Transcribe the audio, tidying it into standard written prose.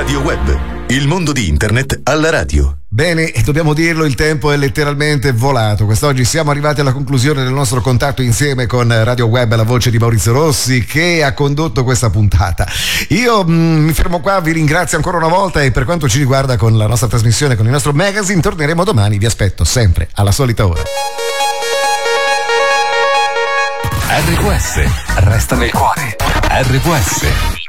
Radio Web, il mondo di internet alla radio. Bene, dobbiamo dirlo, il tempo è letteralmente volato. Quest'oggi siamo arrivati alla conclusione del nostro contatto insieme con Radio Web, la voce di Maurizio Rossi che ha condotto questa puntata. Io mi fermo qua, vi ringrazio ancora una volta e per quanto ci riguarda con la nostra trasmissione, con il nostro magazine, torneremo domani, vi aspetto sempre alla solita ora. RQS resta nel cuore. RQS